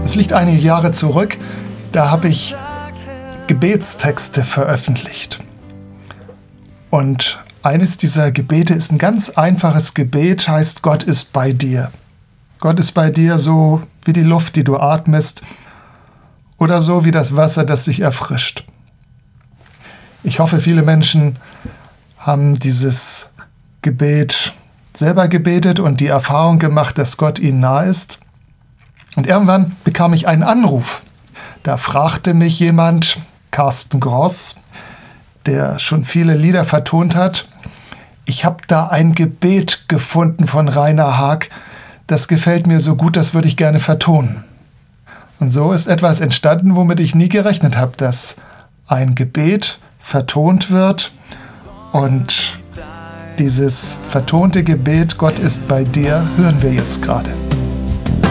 Es liegt einige Jahre zurück, da habe ich Gebetstexte veröffentlicht. Und eines dieser Gebete ist ein ganz einfaches Gebet, heißt Gott ist bei dir. Gott ist bei dir so wie die Luft, die du atmest, oder so wie das Wasser, das dich erfrischt. Ich hoffe, viele Menschen haben dieses Gebet selber gebetet und die Erfahrung gemacht, dass Gott ihnen nahe ist. Und irgendwann bekam ich einen Anruf. Da fragte mich jemand, Carsten Gross, der schon viele Lieder vertont hat, ich habe da ein Gebet gefunden von Rainer Haag, das gefällt mir so gut, das würde ich gerne vertonen. Und so ist etwas entstanden, womit ich nie gerechnet habe, dass ein Gebet vertont wird und dieses vertonte Gebet, Gott ist bei dir, hören wir jetzt gerade.